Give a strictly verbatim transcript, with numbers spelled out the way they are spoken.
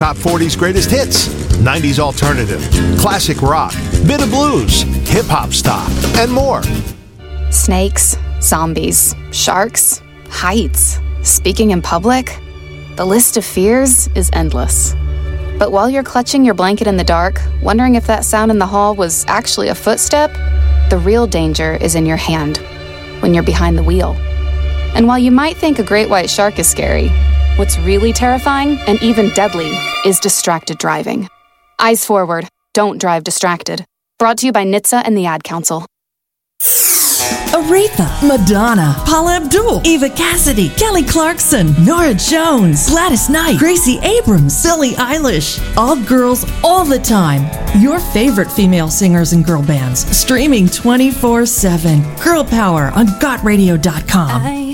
Top forty's greatest hits, nineties alternative, classic rock, bit of blues, hip-hop stop, and more. Snakes, zombies, sharks, heights, speaking in public. The list of fears is endless. But while you're clutching your blanket in the dark, wondering if that sound in the hall was actually a footstep, the real danger is in your hand, when you're behind the wheel. And while you might think a great white shark is scary, what's really terrifying and even deadly is distracted driving. Eyes forward, don't drive distracted. Brought to you by N H T S A and the Ad Council. Aretha, Madonna, Paula Abdul, Eva Cassidy, Kelly Clarkson, Norah Jones, Gladys Knight, Gracie Abrams, Billie Eilish. All girls, all the time. Your favorite female singers and girl bands. Streaming twenty-four seven. Girl Power on got radio dot com.